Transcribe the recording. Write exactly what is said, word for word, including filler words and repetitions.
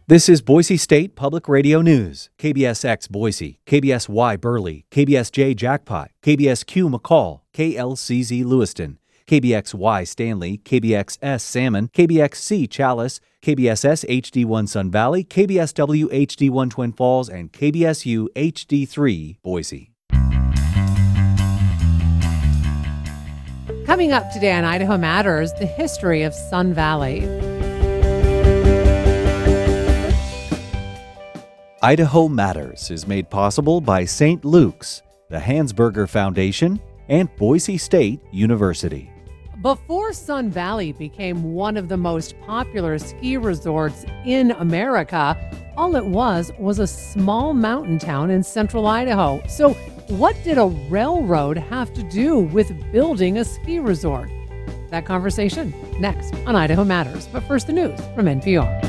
This is Boise State Public Radio News. K B S X Boise, K B S Y Burley, K B S J Jackpot, K B S Q McCall, K L C Z Lewiston, K B X Y Stanley, K B X S Salmon, K B X C Chalice, K B S S H D one Sun Valley, K B S W H D one Twin Falls, and K B S U H D three Boise. Coming up today on Idaho Matters, the history of Sun Valley. Idaho Matters is made possible by Saint Luke's, the Hansberger Foundation, and Boise State University. Before Sun Valley became one of the most popular ski resorts in America, all it was was a small mountain town in central Idaho. So what did a railroad have to do with building a ski resort? That conversation next on Idaho Matters. But first, the news from N P R.